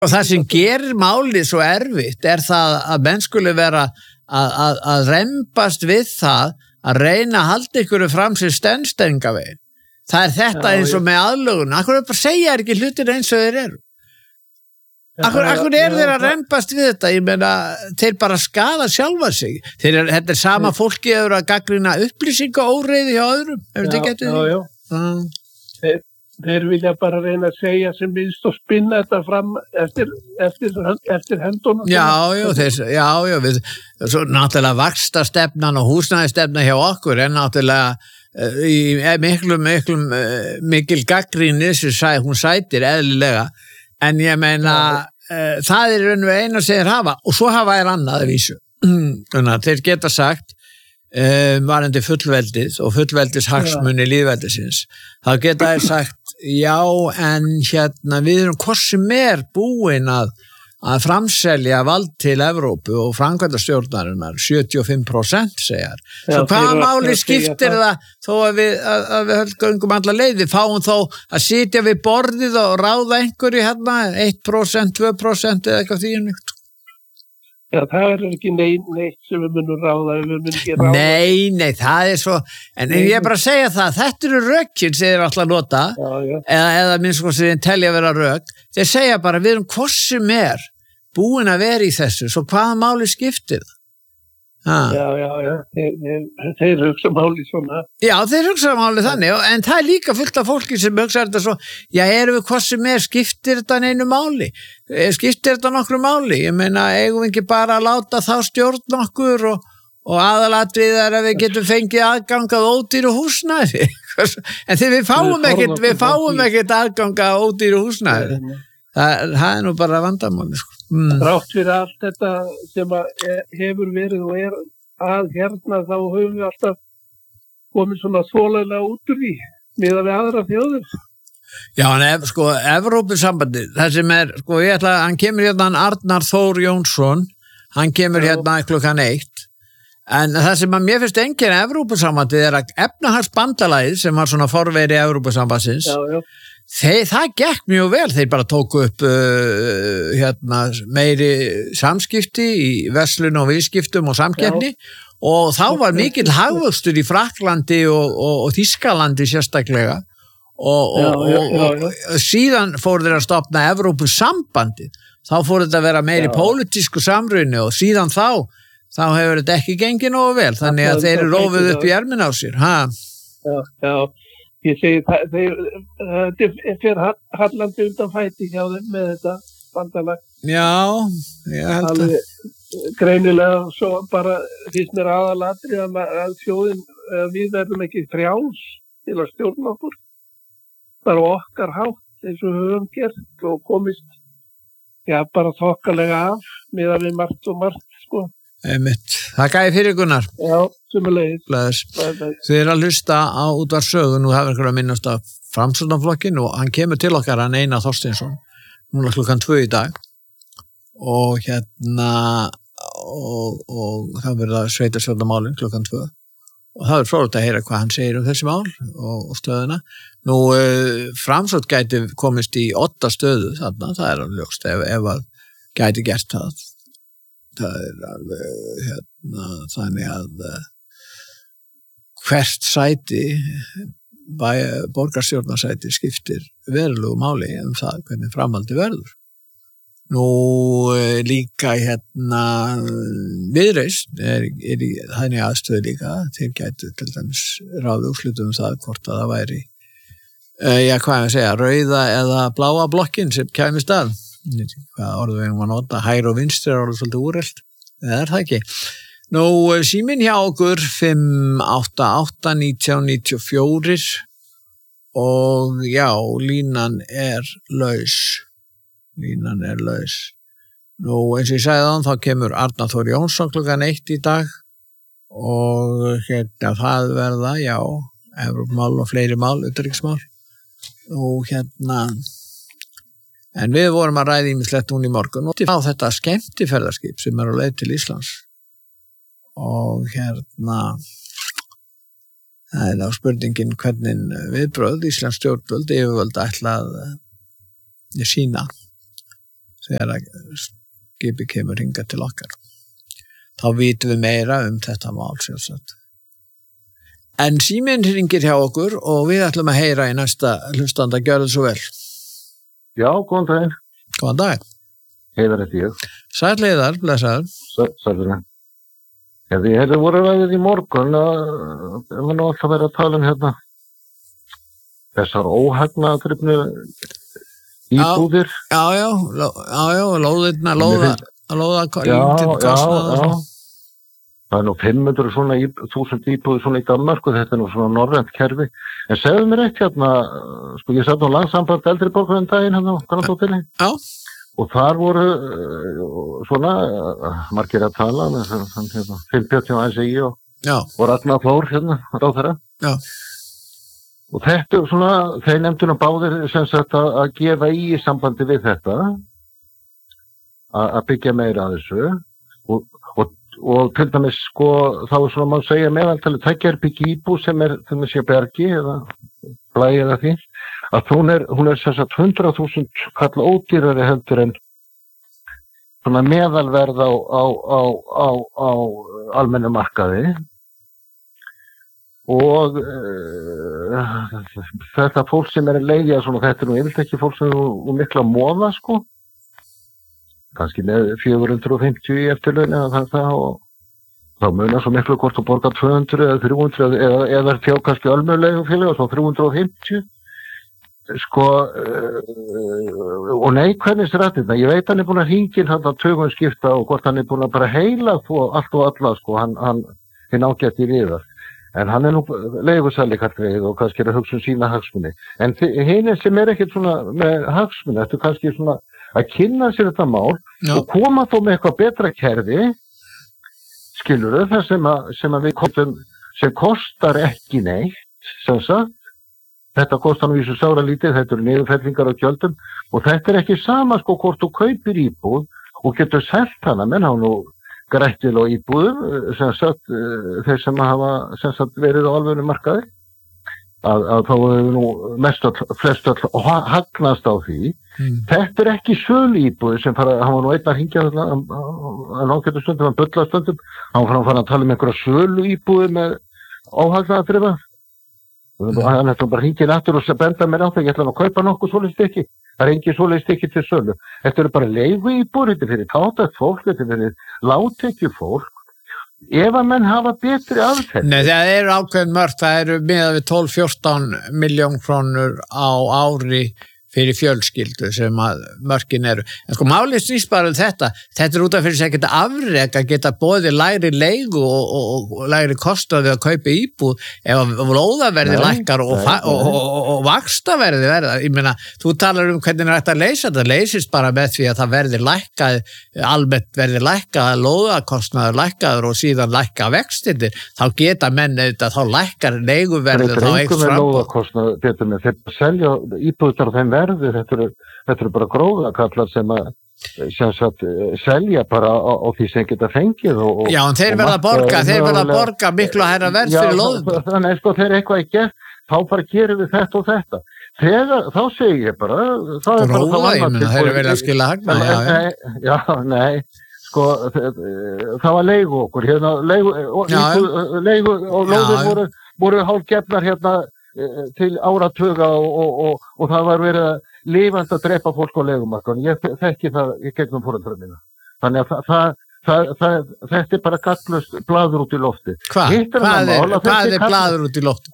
Og það sem gerir málið svo erfitt það að menn skuli vera að rembast við það að reyna að halda ykkur fram sem stenstenga veginn. Það þetta eins og með aðlögun. Akkur bara segja ekki hlutir eins og þeir eru. Akkur þeir að rembast við þetta? Ég meina, þeir bara skada sjálfa sig. Þetta sama fólki að gagnrýna upplýsinga óreiði hjá öðrum. Þeir vilja bara reyna að segja sem minnst og spinna þetta fram eftir hendunum. Svo náttúrulega vaxtastefnan og húsnæðistefna hjá okkur náttúrulega í mikil gagnrýni sem hún sætir eðlilega, en ég meina það eina sem þeir hafa, og svo hafa annað að vísu. Þannig að þeir geta sagt varandi fullveldið og fullveldishagsmuni lýðveldisins, þá geta þeir sagt já, en við erum hvort sem búin að framselja vald til Evrópu og framkvæmdastjórnarinnar 75% segjar. Svo hvaða máli skiptir það þó að við göngum alla leið, við fáum þó að sitja við borðið og ráða einhverju 1%, 2% eða eitthvað því nýtt. Já, það ekki neitt sem við munum ráða, við munum ekki ráða. Nei, það svo, en ég bara segja það, þetta rökin sem þeir alltaf nota, eða minnst hvað sem þeir telja vera rök, þeir segja bara, við erum hvort sem búin að vera í þessu, svo hvaða máli skiptir það? Þeir hugsa máli svona. Já, þeir hugsa máli þannig, en það líka fullt af fólki sem hugsa þetta svo, erum við hvort sem skiptir þetta neinu máli? Skiptir þetta nokkru máli? Ég meina, eigum við ekki bara að láta þá stjórn okkur og aðalatrið að við getum fengið aðgangað ódýru húsnæði. En þegar við fáum ekkert aðgangað ódýru húsnæði. Það nú bara vandamáli, sko. Þrátt fyrir allt þetta sem hefur verið og að hérna, þá höfum við alltaf komið svona þolanlega út úr því miðað við aðra þjóðir. Já, en Evrópusambandið, það sem hann kemur Arnar Þór Jónsson, hann kemur klukkan 1, en það sem að mér finnst enginn Evrópusambandið að efnahagsbandalagið sem var svona forveri Evrópusambandsins, það gekk mjög vel, þeir bara tóku upp meiri samskipti í verslun og viðskiptum og samkeppni og þá var mikill hagvöxtur í Frakklandi og Þýskalandi sérstaklega og síðan fóru þeir að stofna Evrópusambandið, þá fóru þetta að vera meiri pólitísku samruni og síðan þá hefur þetta ekki gengið nógu vel, þannig að þeir rófuð upp í ermin á sér. Já. Ég segi, þetta fyrir hallandi undan fæti hjá þeim með þetta bandalag. Já, ég held að. Greinilega svo bara fyrst mér aðalatri að þjóðin, við verðum ekki frjáls til að stjórna okkur. Bara okkar hátt eins og höfum gert og komist, bara þokkalega af með að við margt og margt, sko. Einmitt. Þakka fyrir Gunnar. Já, sömuleiðis. Þið að hlusta á Útvarpssögu, nú hefur einhverja minnast af Framsóknarflokkinn og hann kemur til okkar, hann Einar Þorsteinsson, núna klukkan 2 í dag og og það verður sveitarstjórnarmálin klukkan 2 og það verður fróðlegt að heyra hvað hann segir þessi mál og stöðuna. Nú, Framsókn gæti komist í 8 stöðu þarna, það alveg ljóst ef að gæti gert það. Það alveg þannig að hvert sæti borgarstjórnarsæti skiptir verulegu máli það hvernig framhaldi verður. Nú líka Viðreisn er í þannig aðstöðu líka, þeir gætu til dæmis ráða úrslitum það hvort að það væri hvað ég segja, rauða eða bláa blokkin sem kæmist að. Hvað orðu við að nota, hægri og vinstri orðu svolítið úrelt, það það ekki. Nú, síminn hjá okkur 588-1994 og línan er laus. Nú, eins og ég sagði þá kemur Arnar Þór Jónsson klukkan 1 í dag og það verða, Evrópumál og fleiri mál, utanríkismál og en við vorum að ræða ýmislegt núna í morgun og á þetta skemmtiferðarskip sem á leið til Íslands og það á spurningin hvernig viðbrögð Íslands stjórnvöld yfirvöld ætla að sýna þegar skipi kemur hingað til okkar. Þá vitum við meira þetta mál sjálfsagt. En síminn hringir hjá okkur og við ætlum að heyra í næsta hlustanda, gjörðu svo vel. Já, góðan daginn. Góðan dag. Heiðar þetta ég. Sæll Heiðar, blessaður. Sælur. Ég hefði voru ræðið í morgun að við nú alltaf verið að tala hérna þessar óhagnaðdrifnu íbúðir. Já, lóðirna, lóða lítið kostnað. Já. Það nú 500 svona 1000 íbúðir svona í Danmark og þetta nú svona norrænt kerfi. En segðu mér eitt hérna, sko ég satt á landssamband eldri borgar daginn hérna á Grandhóteli. Já. Og þar voru svona margir að tala með hérna, Finn Björn ASI og Ragnar Þór hérna, ráðherra. Já. Og þetta svona, þeir nefndu nú báðir sem sagt að gefa í sambandi við þetta, að byggja meira að þessu og til dæmis sko þá svona má segja meðaltali tveggjarbyggja íbúð sem sé Bergi eða Blæ eða því að hún er sem sagt 100.000 kall ódýrari heldur en svona meðalverð á almennu markaði og þetta fólk sem að leigja svona þetta nú yfirleitt ekki fólk sem nú mikla móða sko kannski með 450 í eftirlaun eða það og þá munar svo miklu hvort þú borgar 200 eða 300 eða fjá kannski almennleigufélag og svo 350 sko og neikvæðnis rættirna, ég veit hann er búin að hringin hann að tökum skipta og hvort hann er búin að bara heila allt og alla sko, hann ágætt í viðar en hann er nú leigusæli og kannski er að hugsa sína hagsmuni en hinn sem er ekkert svona með hagsmuni, þetta kannski svona að kynna sér þetta mál og koma þó með eitthvað betra kerfi skilurðu það sem að við komum sem kostar ekki neitt sem sagt þetta kostar nú í svo sára lítið, þetta eru niðurfellingar á gjöldum og þetta er ekki sama sko hvort þú kaupir íbúð og getur selt hana menn hafa nú grættil á íbúðum sem sagt þeir sem hafa sem sagt verið á alvöru markaði að þá hefur nú flestöll hagnast á því þetta er ekki sölu íbúði sem hann var nú einn að hringja að ágætu stundum, hann bulla stundum hann var að tala um einhverja sölu íbúði með óhagnaðardrifa hann ætla bara að hringja aftur og benda mér á það, ég ætla að kaupa nokkuð svoleiðis stykki, það er engin svoleiðis stykki til sölu, þetta eru bara leigu íbúðir, þetta er fyrir fátækt fólk, þetta er fyrir lágtekju fólk ef að menn hafa betri aðferð. Nei, það eru ákveðin mörg, það eru miðað við 12-14 miljón krónur á ári fyrir fjölskyldu sem að mörkin eru. En sko málið snýst bara þetta er út af fyrir sig að geta afrek að geta bóðið lægri leigu og lægri kostnaði að kaupa íbúð ef lóðaverði lækkar og vaxtaverði verða. Ég meina, þú talar hvernig er hægt að leysa þetta, leysist bara með því að það verði lækkað, almennt verði lækkað, lóðakostnaður lækkaður og síðan lækka vextindir, þá geta menn auðvitað, þá lækkar leiguverði þá eikst fram. Þeir selja íbúðar á þeim þetta eru bara gróðakallar sem sagt selja bara á því sem geta fengið Já, en þeir verða að borga miklu hærra verð fyrir lóðum. Þannig sko þeir eitthvað ekki gert, þá bara gerum við þetta og þetta. Þá segir ég bara Gróða, ég meina, þeir eru verið að skila hagna. Já, nei, sko það var leigu okkur hérna, leigu og lóðir voru hálfgefnar hérna til áratuga og það var verið að lifandi að drepa fólk á leigumarkaðnum. Ég þekki það í gegnum foreldra mína. Þannig að þetta er bara gallust blaður út í lofti. Hvað er blaður út í lofti?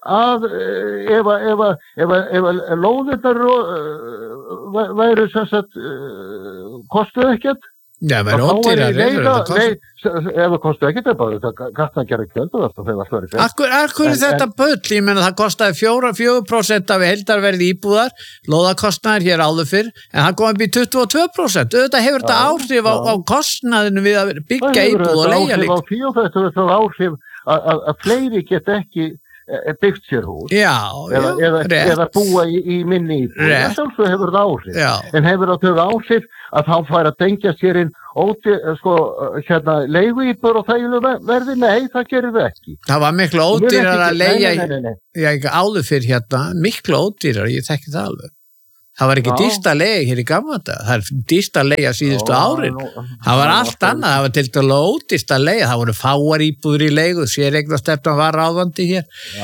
Ef lóðirnar væru sem sagt kostuð ekkert Já, menn ódýrari ef það kosti ekki þetta bara þetta gætna að gera kjöldu Akkur þetta bull, ég menna það kostaði 4% af heildarverði íbúðar lóðakostnaðir hér áður fyrr en það kom upp í 22% auðvitað hefur þetta áhrif á kostnaðinu við að byggja íbúð og leigja líkt Þetta hefur áhrif að fleiri get ekki byggt sér hús eða búa í minni íbúð þetta hefur það áhrif en hefur það áhrif að þá fara að tengja sér inn leiguíbúður og þægileg verði, nei, það gerir við ekki. Það var miklu ódýrar að leigja áður fyrir hérna, miklu ódýrar, ég þekki það alveg. Það var ekki dýrt að leigja hér í gamla daga. Það er dýrt að leigja síðustu árin. Það var allt annað. Það var til dæla ódýrt að leigja. Það voru fáar íbúður í leigu. Séreignarstefnan var ráðandi hér.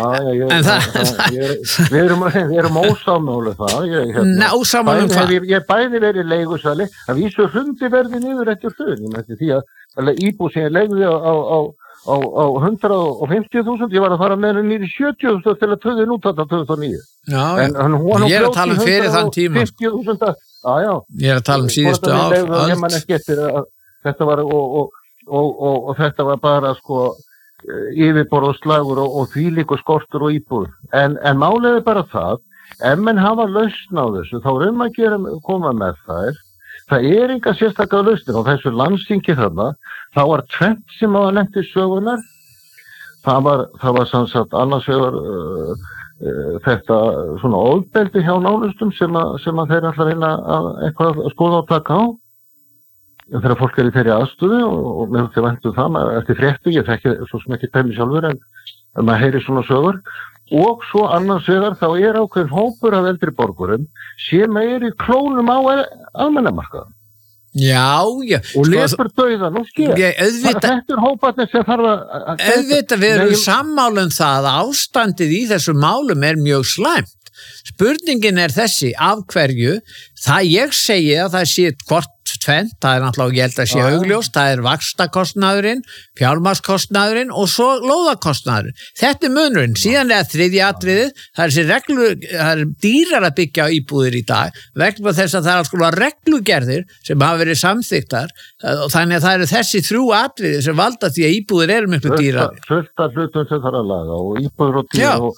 Við erum ósammála það. Ósammála það. Ég bæði verið leigusali. Það vísu hrundi verði niður eftir hrun. Því að íbúð sem ég leigði á 150.000, ég var að fara með henni nýri 70.000 til að töðu nút þetta 2009. Ég er að tala fyrir þann tíma. 50.000, ég er að tala síðustu ár. Þetta var og þetta var bara yfirborð og slagur og þvílíkur skortur og íbúð. En málið bara það, ef menn hafa lausn á þessu, þá að koma með þær. Það enga sérstaklega lausnir og þessu landsþingi þarna, þá var tvennt sem hafa lent í sögunar. Það var samsagt annars vegar þetta svona ofbeldi hjá nánustum sem að þeir alltaf reyna að eitthvað að skoða og taka á. Þegar fólk í þeirri aðstöðu og mér finnst ég vænt það, eftir fréttu, ég þekki svo sem ekki dæmi sjálfur en maður heyri svona sögur. Og svo annars vegar þá ákveðin hópur af eldri borgurum sem í klónum á almennamarkaðum. Já. Og lepur dauðan og sker. Þetta hóparnir sem þarf að... Auðvitað við erum sammála það að ástandið í þessum málum mjög slæmt. Spurningin þessi, af hverju? Það ég segi að það sé hvort tvennt, það náttúrulega, ég held að sé augljóst, það vaxtakostnaðurinn, fjármagnskostnaðurinn og svo lóðakostnaðurinn. Þetta munurinn, síðan þriðja atriðið, það dýrar að byggja íbúðir í dag, vegna þess að það reglugerðir sem hafa verið samþykktar, þannig að það þessi þrjú atriði sem valda því að íbúðir miklu dýrar. Fullt af hlutum sem þarf að laga og íbúðir og dýr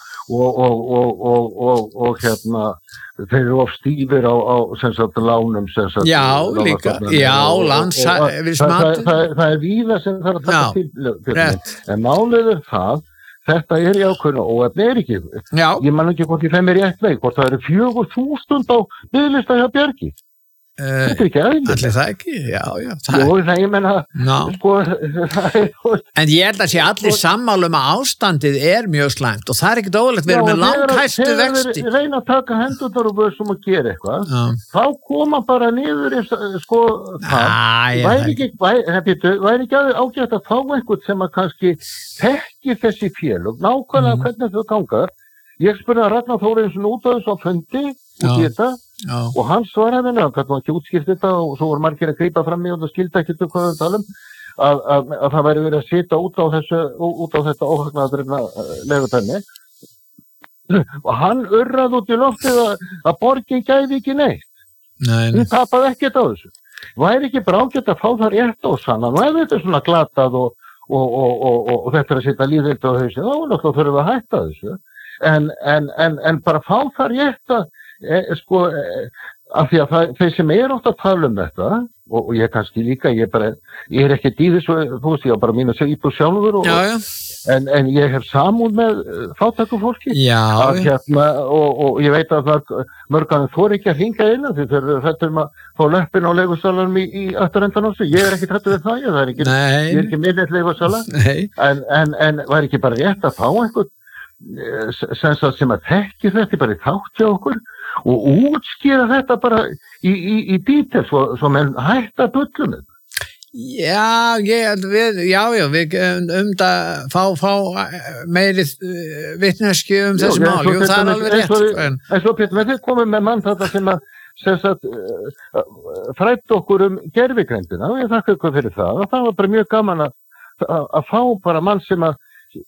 og þeir eru of stífir á sem sagt lánum sem sagt. Líka. Lánsvísmat. Það víða sem þarf að taka til. En málið það, þetta í ákveðnu óefni ekki. Ég man ekki hvort ég fæ mér rétt veik, hvort það eru 4.000 á biðlista hjá Bjargi. Þetta ekki aðeins. Allir það ekki, já. Það ég menna, En ég held að sé allir sammála að ástandið mjög slæmt og það ekki óvægt, við erum með langhæstu vexti. Þegar reyna að taka hendurnar og vössum að gera eitthvað, þá koma bara niður væri ekki ágætt að fá einhvern sem að kannski þekki þessi félög, nákvæmlega hvernig þau gangar. Ég spurði að Ragnar Þórinsson út á þessu á fundi út í þetta og hann svaraði henni, hann gæti ekki útskipt þetta og svo voru margir að grípa fram í og það skildi ekki hvað við talum, að það væri verið að sitja út á þetta óhagnaðurinn leigutenni og hann urraði út í loftið að borgin gæfi ekki neitt. Hún tapaði ekkert á þessu. Væri ekki bara ágætt að fá það rétt á sannan og ef þetta svona glatað og þetta að setja líðild á þessu, þá náttúrulega þurfum við að hætta þessu. En bara fá það rétt af því að þeir sem átt að tala þetta og ég kannski líka, ég ekki dýðis, þú veist, ég á bara mín að segja íbúð sjálfur en ég hef samúð með fátæku fólki og ég veit að mörgum þor ekki að hringa inn því þeir hrættur að fá löppin á leigusalanum í afturendan á sig, ég ekki hrættur við það, ég ekki minnið leigusala en var ekki bara rétt að fá einhvern sem að þekki þetta bara í þátt hjá okkur og útskýra þetta bara í dítel svo menn hætta bullunum. Við fá meiri vitneskju þessi mál, það alveg rétt. En svo Pétur, við komum með mann þetta sem fræddi okkur gervigreindina og ég þakka ykkur fyrir það og það var bara mjög gaman að fá bara mann sem að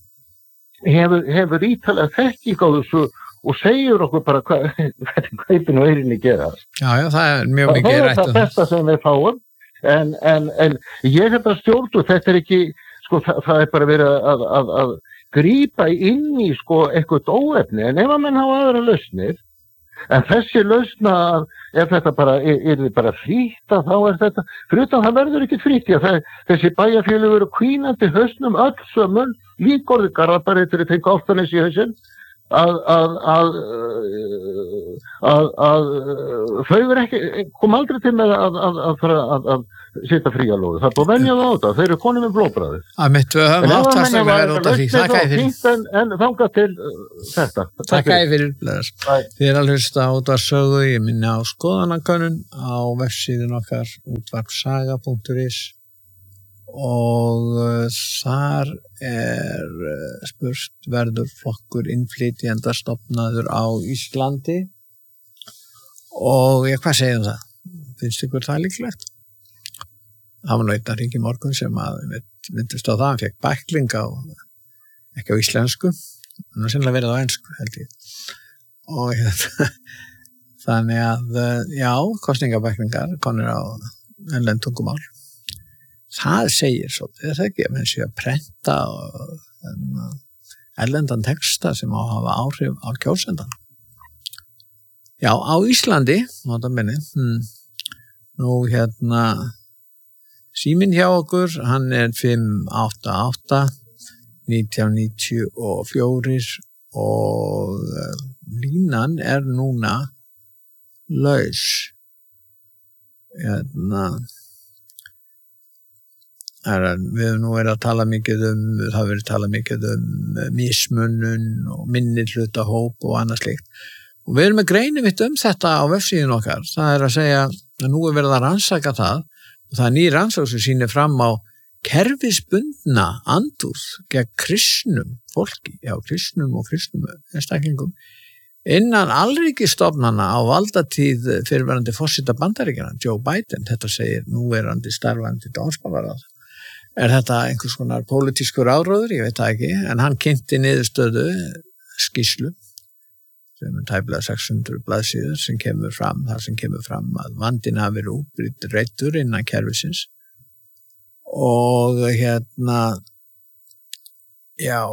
hefur ítalega þekking á þessu og segir okkur bara hvað kaupin og eirinni gera. Það mjög mikið rætt. Það besta sem við fáum en ég hef að stjórn þetta ekki, það bara verið að grípa inn í eitthvað óefni en ef að menn hafa aðra lausnir en þessi lausna ef þetta bara þið bara frýtt þá þetta, fyrir utan það verður ekki frýtt því að þessi bæjarfélög eru kvínandi hausnum öll sömul líkorði Garðabæri til að tenga Álftanes í hausinn þau verður ekki, kom aldrei til með að fara að setja fríalóðu. Það er búið að venja það á það. Þeir eru konið með blóðbræðið. Að mitt við höfum átt að vera út af því. Þakka ég fyrir. En þangað til þetta. Þakka ég fyrir. Þið er að hlusta á útvarpssögu. Ég minni á skoðanakönnun á vefsíðun okkar útvarpssaga.is og þar spurt verður flokkur innflytjenda stofnaður á Íslandi og hvað segir það? Finnst ykkur það líklegt? Það var nú einn að hringi morgun sem að myndist á það, hann fekk bækling ekki á íslensku, hann var sennilega verið á ensku held ég og þannig að já, kosningabæklingar konur á erlend tungumál. Það segir svo, það er ekki að menn sé að prenta erlendan texta sem á að hafa áhrif á kjósendan. Já, á Íslandi, nú síminn hjá okkur, hann er 588 1994 og línan er núna laus. Við höfum nú verið að tala mikið það verið talað mikið mismunun og minnihlutahóp og annað slíkt. Og við erum með greini mitt þetta á vefsíðun okkar. Það er að segja að nú er verið að rannsaka það og það er ný rannsókn sem sýnir fram á kerfisbundna andúð gegn kristnum fólki, kristnum og kristnum einstaklingum innan alríkisstofnana á valdatíð fyrrverandi forseta Bandaríkjanna, Joe Biden. Þetta segir núverandi starfandi dómsmálaráðherra. Er þetta einhvers konar pólitískur áróður? Ég veit það ekki, en hann kynnti niðurstöðu skýrslu sem er tæplega 600 blaðsíður sem kemur fram að vandinn hafi verið útbreiddur innan kerfisins og já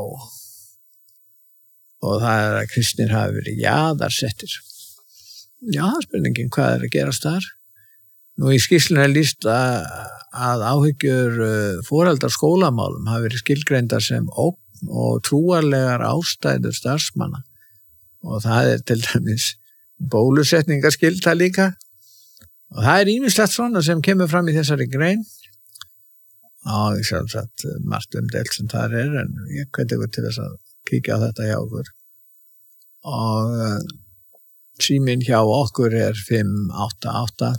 og það er að kristnir hafi verið jaðarsettir. Já, það er spurningin hvað er að gerast þar. Nú í skýrslunni er lýst að áhyggjur foreldrar skólamálum hafi verið skilgreindar sem ógn og trúarlegar ástæður starfsmanna og það er til dæmis bólusetningaskylda líka og það er ýmislegt svona sem kemur fram í þessari grein og ég sjálfsagt margt deilt sem það en ég hveti ykkur til þess að kíkja á þetta hjá okkur og síminn hjá okkur er 588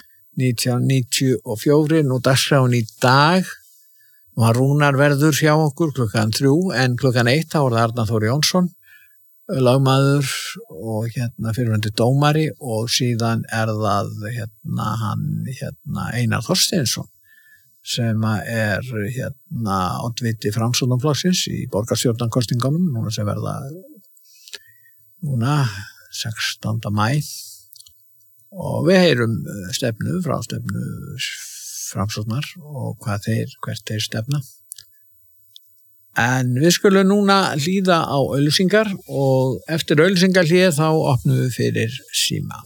1994 nú dagskráin í dag og Rúnar verður hjá okkur klukkan 3 en klukkan 1 þá er það Arnar Þór Jónsson lagmaður og fyrrverandi dómari og síðan er það Einar Þorsteinsson sem er oddviti Framsóknarflokksins í borgarstjórnarkosningunum núna sem verða 16. maí og við heyrum stefnu Framsóknar og hvert þeir stefna en við skulum núna hlýða á auglýsingar og eftir auglýsingarhlýð þá opnum við fyrir síma.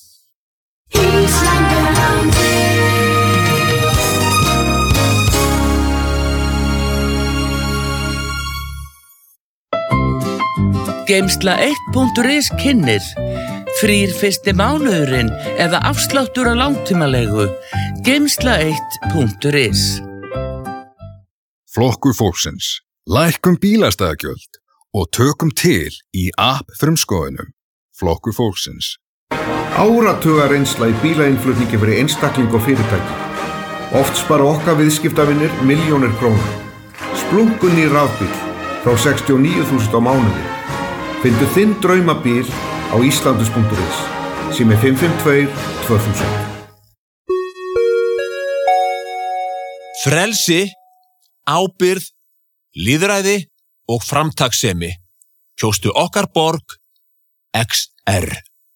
Geimsla1.is kynnir frýr fyrsti mánuðurinn eða afsláttur á langtímalegu. Geimsla1.is Flokkur fólksins. Lækkum bílastæðagjöld og tökum til í app frumskoðunum. Flokkur fólksins. Áratuga reynsla í bílainnflutningi fyrir einstakling og fyrirtæki. Oft spara okkar viðskiptavinir milljónir króna. Splunkun í rafbíl frá 69.000 á mánuði. Fyndu þinn draumabíl á islandus.is sem er 552 2000. Frelsi, ábyrgð, lýðræði og framtakssemi. Kjóstu okkar borg XR.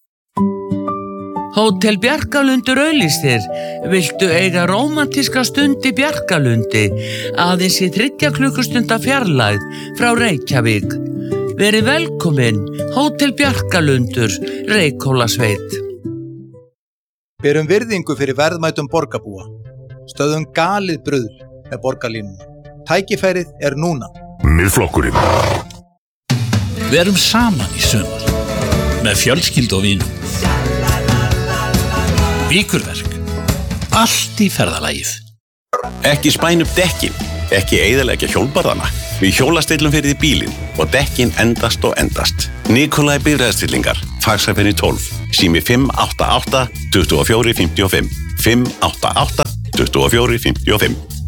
Hótel Bjarkalundur auglýsir. Viltu eiga rómantíska stund í Bjarkalundi? Aðeins í 3 klukkustunda fjarlægð frá Reykjavík. Verið velkomin, Hótel Bjarkalundur, Reykhólasveit. Berum virðingu fyrir verðmætum borgarbúa. Stöðum galið bruðl með borgarlínunum. Tækifærið er núna. Miðflokkurinn. Verum saman í sumar með fjölskyldu og vinum. Víkurverk. Allt í ferðalagið. Ekki spæn upp dekkin, ekki eyðileggja hjólbarðana. Við hjólastillum fyrir því bílinn og dekkin endast og endast. Nikolai bifreiðastillingar, Faxafeni 12, sími 588 24 55, 588 24 55.